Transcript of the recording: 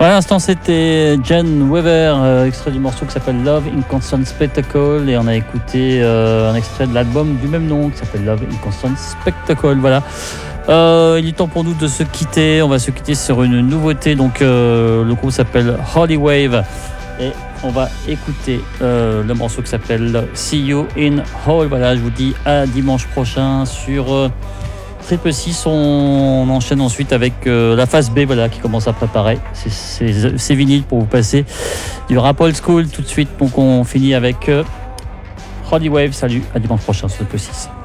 À l'instant, c'était Jen Weaver, extrait du morceau qui s'appelle Love in Constant Spectacle, et on a écouté un extrait de l'album du même nom qui s'appelle Love in Constant Spectacle. Voilà. Il est temps pour nous de se quitter. On va se quitter sur une nouveauté. Donc, le groupe s'appelle Holy Wave, et on va écouter le morceau qui s'appelle See You in Hall. Voilà, je vous dis à dimanche prochain sur Triple 6. On enchaîne ensuite avec la phase B, voilà, qui commence à préparer ces vinyles pour vous passer du rap old school tout de suite. Donc on finit avec Holy Wave. Salut, à dimanche prochain sur Triple 6.